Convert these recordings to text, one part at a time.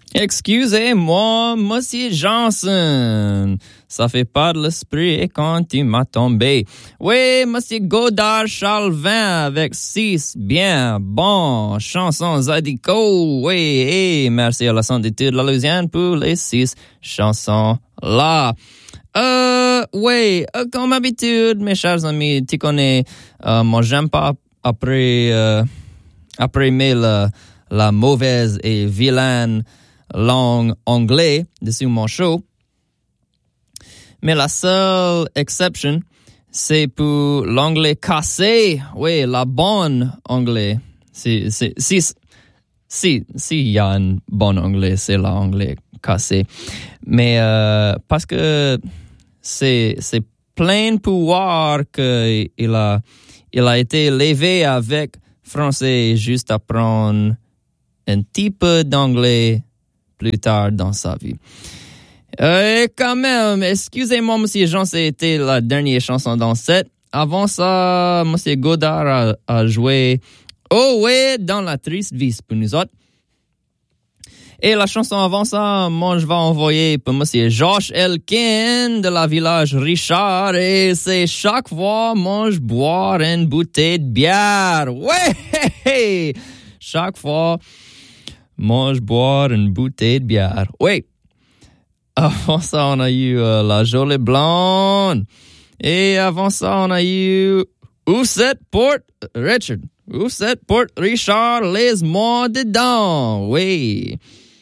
Excusez-moi, Monsieur Johnson. Ça fait pas de l'esprit quand tu m'as tombé. Oui, Monsieur Godard Charlevin avec 6 bien bon chansons Zydeco. Oui, et merci à la Centre d'études de la Louisiane pour les 6 chansons-là. Oui, comme d'habitude, mes chers amis, tu connais, moi j'aime pas après la mauvaise et vilaine langue anglais dessus mon show. Mais la seule exception, c'est pour l'anglais cassé. Oui, la bonne anglais. Si y a un bon anglais, c'est l'anglais cassé. Mais parce que c'est plein pouvoir qu'il a été élevé avec français juste apprendre un petit peu d'anglais plus tard dans sa vie. Et quand même, excusez-moi, Monsieur Jean, c'était la dernière chanson dans le set. Avant ça, Monsieur Godard a joué Oh ouais dans la triste vie pour nous autres. Et la chanson avant ça, moi je vais envoyer pour Monsieur Josh Elkin de la village Richard. Et c'est chaque fois moi je boire une bouteille de bière. Ouais! Chaque fois moi je boire une bouteille de bière. Oui. Avant ça, on a eu La Jolie Blonde. Et avant ça, on a eu Ousset Port Richard. Ousset Port Richard, laisse-moi dedans. Oui.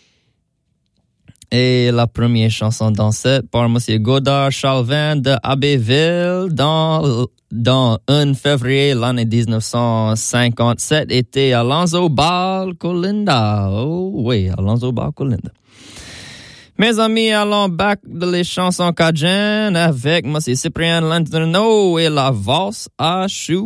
Et la première chanson dansette par Monsieur Godard Charlevin de Abbeville dans 1 février l'année 1957 était Alonzo Ball Colinda. Oh oui, Alonzo Ball Colinda. Mes amis, allons back de les chansons cajun avec Monsieur Cyprien Lanternau et la valse à chou